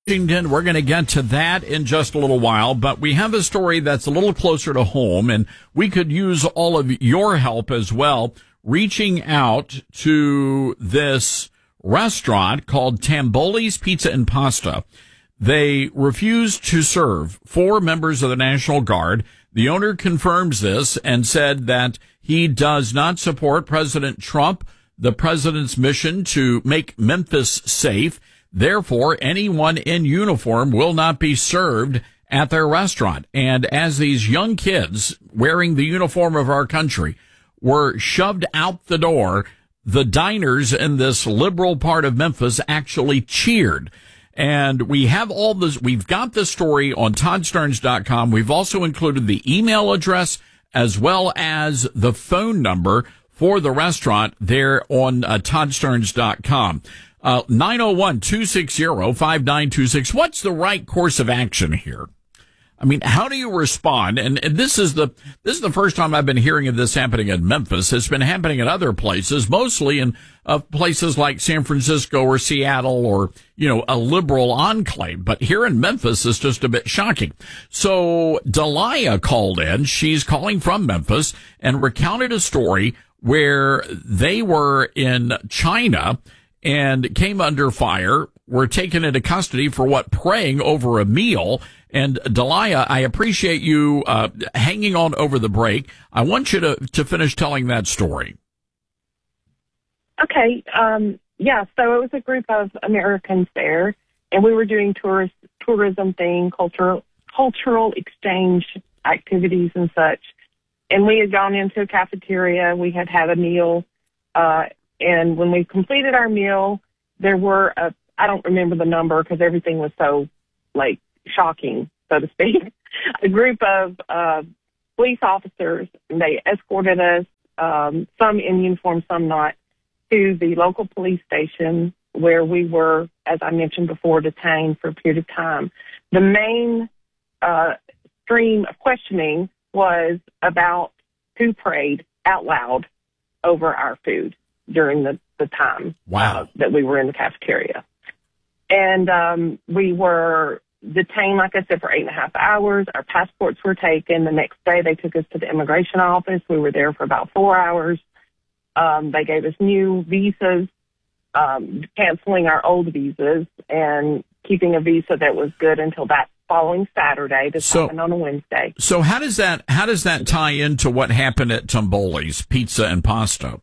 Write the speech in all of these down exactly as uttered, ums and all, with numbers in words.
Washington. We're going to get to that in just a little while, but we have a story that's a little closer to home, and we could use all of your help as well, reaching out to this restaurant called Tamboli's Pizza and Pasta. They refused to serve four members of the National Guard. The owner confirms this and said that he does not support President Trump, the president's mission to make Memphis safe. Therefore, anyone in uniform will not be served at their restaurant. And as these young kids wearing the uniform of our country were shoved out the door, the diners in this liberal part of Memphis actually cheered. And we have all this, we've got the story on Todd Starnes dot com. We've also included the email address as well as the phone number for the restaurant there on uh, Todd Starnes dot com. Uh, nine oh one, two six zero, five nine two six. What's the right course of action here? I mean, how do you respond? And, and this is the, this is the first time I've been hearing of this happening in Memphis. It's been happening in other places, mostly in uh, places like San Francisco or Seattle or, you know, a liberal enclave. But here in Memphis, it's just a bit shocking. So Delia called in. She's calling from Memphis and recounted a story where they were in China and came under fire, were taken into custody for what, praying over a meal. And Delia, I appreciate you uh, hanging on over the break. I want you to, to finish telling that story. Okay. Um, yeah, so it was a group of Americans there, and we were doing tourist tourism thing, cultural cultural exchange activities and such. And we had gone into a cafeteria. We had had a meal. Uh, and when we completed our meal, there were, a, I don't remember the number because everything was so, like, shocking, so to speak, a group of uh, police officers. And they escorted us, um, some in uniform, some not, to the local police station where we were, as I mentioned before, detained for a period of time. The main uh, stream of questioning was about who prayed out loud over our food during the, the time wow. uh, that we were in the cafeteria. And um, we were detained, like I said, for eight and a half hours. Our passports were taken. The next day, they took us to the immigration office. We were there for about four hours. Um, they gave us new visas, um, canceling our old visas and keeping a visa that was good until that following Saturday. This so, happened on a Wednesday. So how does that how does that tie into what happened at Tamboli's Pizza and Pasta?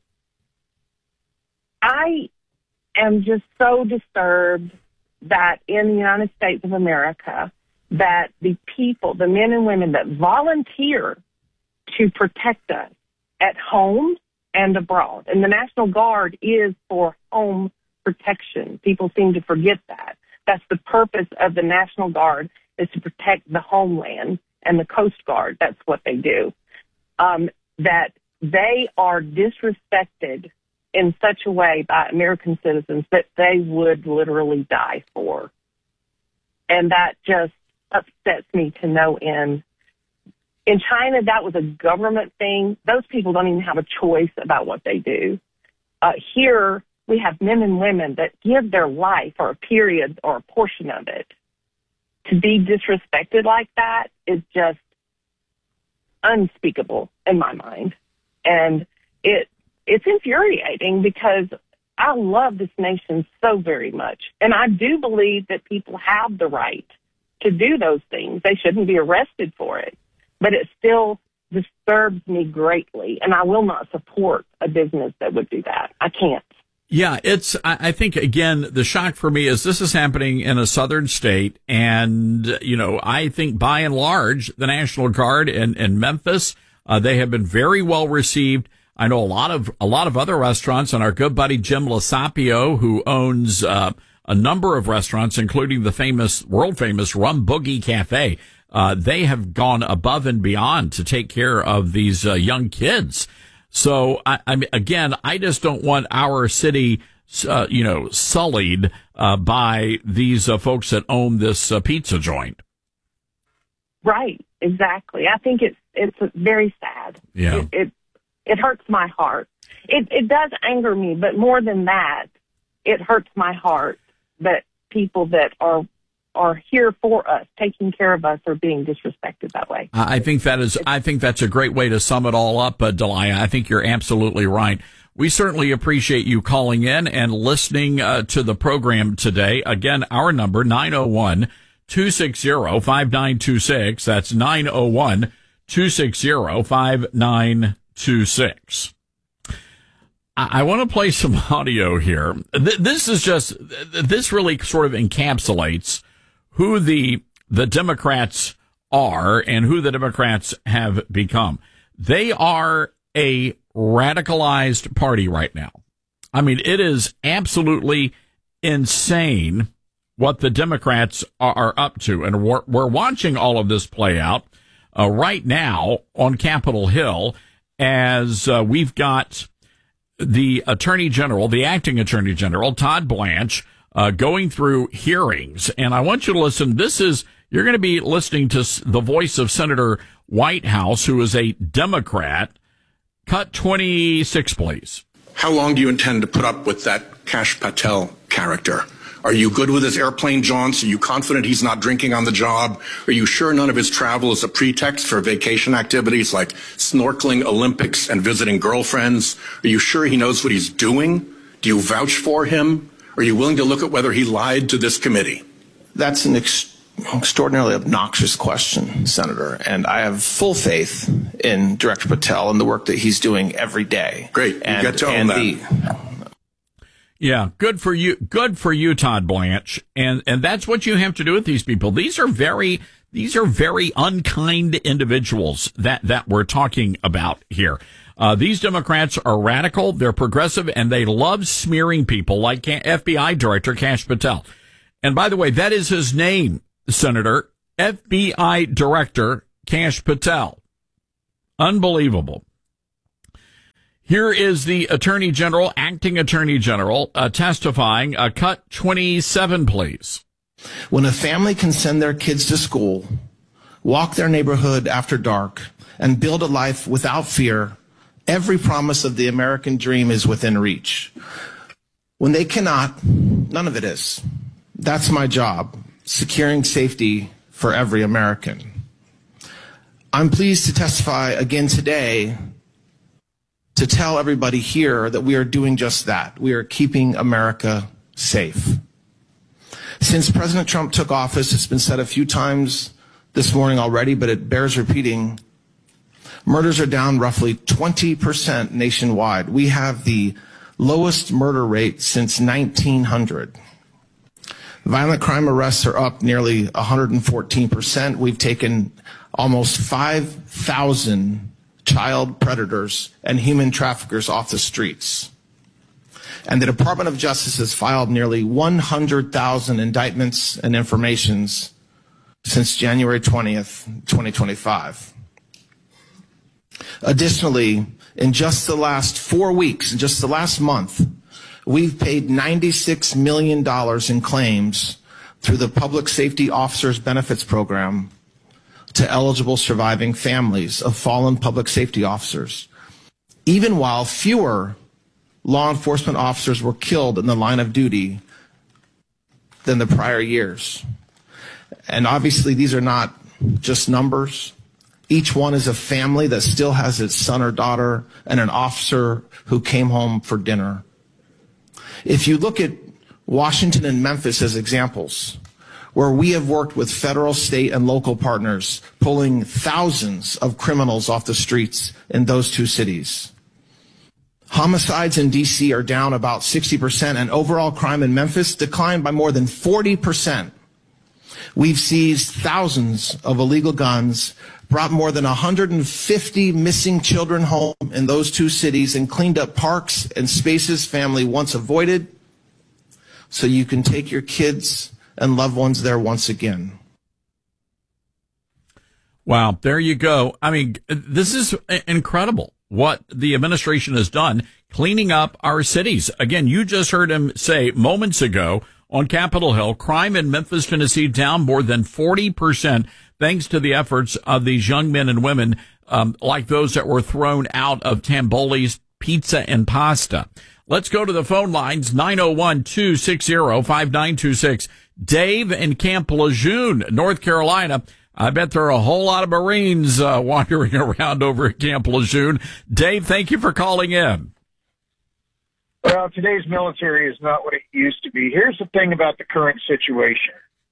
I am just so disturbed that in the United States of America, that the people, the men and women that volunteer to protect us at home and abroad, and the National Guard is for home protection. People seem to forget that. That's the purpose of the National Guard, is to protect the homeland, and the Coast Guard, that's what they do. Um, that they are disrespected in such a way by American citizens that they would literally die for. And that just upsets me to no end. In China, that was a government thing. Those people don't even have a choice about what they do. Uh, here, we have men and women that give their life or a period or a portion of it. To be disrespected like that is just unspeakable in my mind. And it it's infuriating because I love this nation so very much. And I do believe that people have the right to do those things. They shouldn't be arrested for it. But it still disturbs me greatly. And I will not support a business that would do that. I can't. Yeah, it's, I think, again, the shock for me is this is happening in a southern state. And, you know, I think by and large, the National Guard in, in Memphis, uh, they have been very well received. I know a lot of, a lot of other restaurants, and our good buddy Jim Lasapio, who owns, uh, a number of restaurants, including the famous, world famous Rum Boogie Cafe. Uh, they have gone above and beyond to take care of these uh, young kids. So, I, I mean, again, I just don't want our city, uh, you know, sullied uh, by these uh, folks that own this uh, pizza joint. Right, exactly. I think it's it's very sad. Yeah, it it, it hurts my heart. It it does anger me, but more than that, it hurts my heart that people that are are here for us, taking care of us, are being disrespected that way. I think that is, I think that's a great way to sum it all up, uh, Delia. I think you're absolutely right. We certainly appreciate you calling in and listening uh, to the program today. Again, our number, nine oh one, two six zero, five nine two six. That's nine oh one, two six zero, five nine two six. I, I want to play some audio here. Th- this is just, this really sort of encapsulates who the the Democrats are and who the Democrats have become. They are a radicalized party right now. I mean, it is absolutely insane what the Democrats are up to. And we're, we're watching all of this play out uh, right now on Capitol Hill as uh, we've got the Attorney General, the acting Attorney General, Todd Blanche, uh, going through hearings. And I want you to listen. This is, you're going to be listening to the voice of Senator Whitehouse, who is a Democrat. Cut twenty-six, please. How long do you intend to put up with that Kash Patel character? Are you good with his airplane jaunts? Are you confident he's not drinking on the job? Are you sure none of his travel is a pretext for vacation activities like snorkeling, Olympics, and visiting girlfriends? Are you sure he knows what he's doing? Do you vouch for him? Are you willing to look at whether he lied to this committee? That's an ex- extraordinarily obnoxious question, Senator, and I have full faith in Director Patel and the work that he's doing every day. Great. You and, get to own and that. The, Yeah, good for you. Good for you, Todd Blanche. And and that's what you have to do with these people. These are very these are very unkind individuals that that we're talking about here. Uh, these Democrats are radical, they're progressive, and they love smearing people like F B I Director Kash Patel. And by the way, that is his name, Senator, F B I Director Kash Patel. Unbelievable. Here is the Attorney General, acting Attorney General, uh, testifying. Uh, cut twenty-seven, please. When a family can send their kids to school, walk their neighborhood after dark, and build a life without fear, every promise of the American dream is within reach. When they cannot, none of it is. That's my job, securing safety for every American. I'm pleased to testify again today to tell everybody here that we are doing just that. We are keeping America safe. Since President Trump took office, it's been said a few times this morning already, but it bears repeating, murders are down roughly twenty percent nationwide. We have the lowest murder rate since nineteen hundred. Violent crime arrests are up nearly one hundred fourteen percent. We've taken almost five thousand child predators and human traffickers off the streets. And the Department of Justice has filed nearly one hundred thousand indictments and informations since January twentieth, twenty twenty-five. Additionally, in just the last four weeks, in just the last month, we've paid ninety-six million dollars in claims through the Public Safety Officers Benefits Program to eligible surviving families of fallen public safety officers, even while fewer law enforcement officers were killed in the line of duty than the prior years. And obviously, these are not just numbers. Each one is a family that still has its son or daughter and an officer who came home for dinner. If you look at Washington and Memphis as examples, where we have worked with federal, state, and local partners, pulling thousands of criminals off the streets in those two cities. Homicides in D C are down about sixty percent, and overall crime in Memphis declined by more than forty percent. We've seized thousands of illegal guns, brought more than one hundred fifty missing children home in those two cities, and cleaned up parks and spaces family once avoided, so you can take your kids and loved ones there once again. Wow, there you go. I mean, this is incredible what the administration has done cleaning up our cities. Again, you just heard him say moments ago on Capitol Hill, crime in Memphis, Tennessee down more than forty percent thanks to the efforts of these young men and women, um, like those that were thrown out of Tamboli's Pizza and Pasta. Let's go to the phone lines, nine oh one, two six zero, five nine two six. Dave in Camp Lejeune, North Carolina. I bet there are a whole lot of Marines uh, wandering around over at Camp Lejeune. Dave, thank you for calling in. Well, today's military is not what it used to be. Here's the thing about the current situation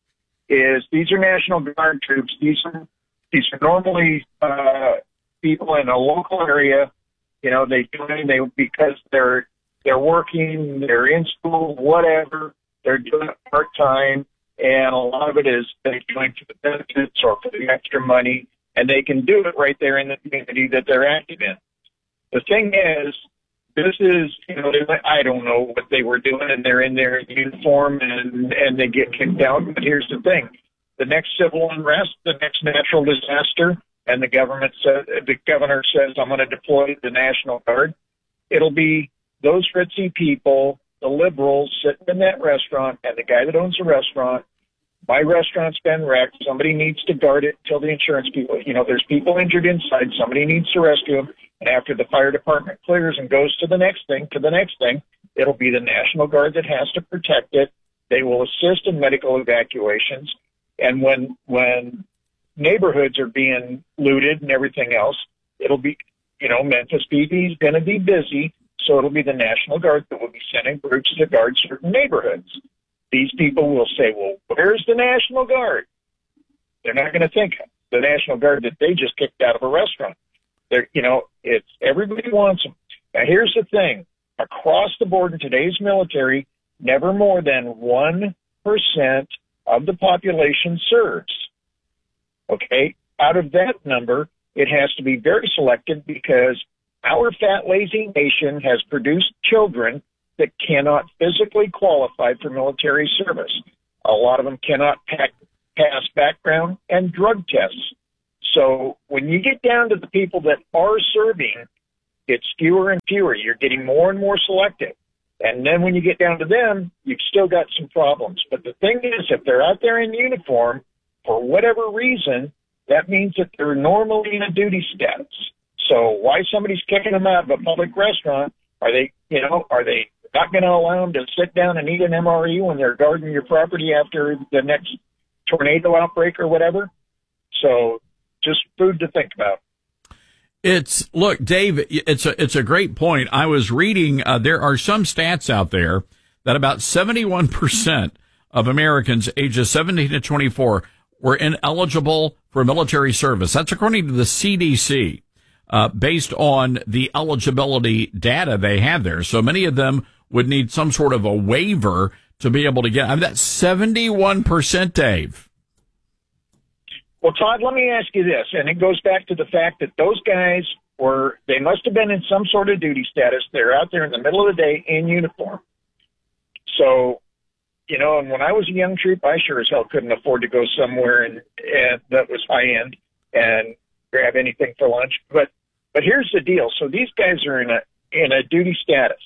is these are National Guard troops. These are, these are normally uh, people in a local area. You know, they join they because they're they're working, they're in school, whatever. They're doing it part-time, and a lot of it is they join for the benefits or for the extra money, and they can do it right there in the community that they're active in. The thing is, this is, you know, I don't know what they were doing, and they're in their uniform, and, and they get kicked out. But here's the thing. The next civil unrest, the next natural disaster, and the government says, the governor says, I'm going to deploy the National Guard. It'll be those ritzy people, the liberals sitting in that restaurant, and the guy that owns the restaurant. My restaurant's been wrecked. Somebody needs to guard it till the insurance people, you know, there's people injured inside. Somebody needs to rescue them. And after the fire department clears and goes to the next thing, to the next thing, it'll be the National Guard that has to protect it. They will assist in medical evacuations. And when, when neighborhoods are being looted and everything else, it'll be, you know, Memphis P D is going to be busy. So it'll be the National Guard that will be sending groups to guard certain neighborhoods. These people will say, well, where's the National Guard? They're not going to think the National Guard that they just kicked out of a restaurant. They're, you know, it's everybody wants them. Now, here's the thing. Across the board in today's military, never more than one percent of the population serves. Okay? Out of that number, it has to be very selective because our fat, lazy nation has produced children that cannot physically qualify for military service. A lot of them cannot pack, pass background and drug tests. So when you get down to the people that are serving, it's fewer and fewer. You're getting more and more selective. And then when you get down to them, you've still got some problems. But the thing is, if they're out there in uniform, for whatever reason, that means that they're normally in a duty status. So why somebody's kicking them out of a public restaurant? Are they, you know, are they not going to allow them to sit down and eat an M R E when they're guarding your property after the next tornado outbreak or whatever? So just food to think about. It's, look, Dave, it's a, it's a great point. I was reading, uh, there are some stats out there that about seventy-one percent of Americans ages seventeen to twenty-four were ineligible for military service. That's according to the C D C. Uh, based on the eligibility data they have there. So many of them would need some sort of a waiver to be able to get, I mean, that's seventy-one percent, Dave. Well, Todd, let me ask you this, and it goes back to the fact that those guys were, they must have been in some sort of duty status. They're out there in the middle of the day in uniform. So, you know, and when I was a young troop, I sure as hell couldn't afford to go somewhere and, and that was high end and grab anything for lunch. But but here's the deal. So these guys are in a in a duty status.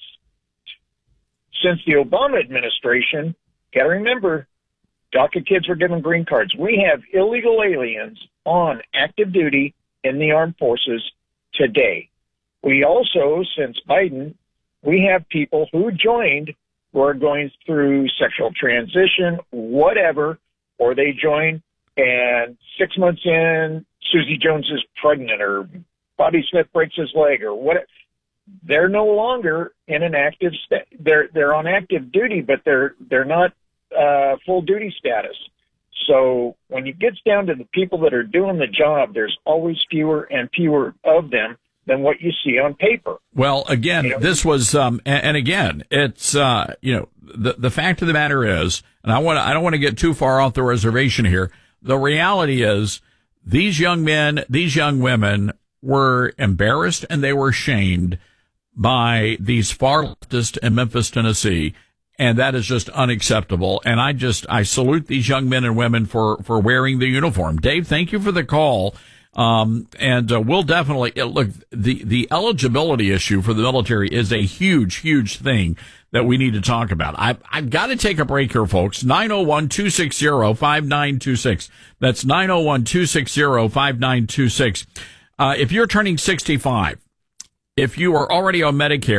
Since the Obama administration, got to remember, DACA kids were given green cards. We have illegal aliens on active duty in the armed forces today. We also, since Biden, we have people who joined who are going through sexual transition, whatever, or they join and six months in, Susie Jones is pregnant or Bobby Smith breaks his leg or what. They're no longer in an active sta- they're they're on active duty, but they're they're not uh, full duty status. So when it gets down to the people that are doing the job, there's always fewer and fewer of them than what you see on paper. Well, again, you know, this was, um, and, and again, it's, uh, you know, the, the fact of the matter is, and I want to, I don't want to get too far off the reservation here. The reality is these young men, these young women were embarrassed and they were shamed by these far leftists in Memphis, Tennessee. And that is just unacceptable. And I just, I salute these young men and women for, for wearing the uniform. Dave, thank you for the call. Um, and uh, we'll definitely look, the, the eligibility issue for the military is a huge, huge thing that we need to talk about. I, I've got to take a break here, folks. nine oh one, two six zero, five nine two six. That's nine oh one, two six zero, five nine two six. Uh, if you're turning sixty-five, if you are already on Medicare,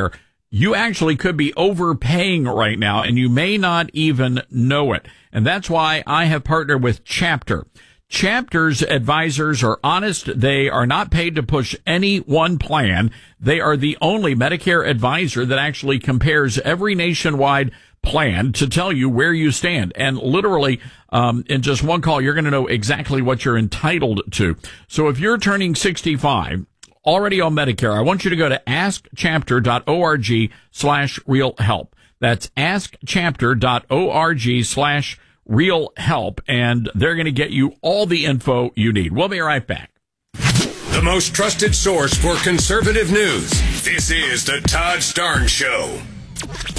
you actually could be overpaying right now, and you may not even know it. And that's why I have partnered with Chapter. Chapter's advisors are honest. They are not paid to push any one plan. They are the only Medicare advisor that actually compares every nationwide plan to tell you where you stand. And literally, um, in just one call, you're going to know exactly what you're entitled to. So if you're turning sixty-five, already on Medicare, I want you to go to askchapter.org slash real help. That's askchapter.org slash real help, and they're going to get you all the info you need. We'll be right back. The most trusted source for conservative news. This is the Todd Starnes Show.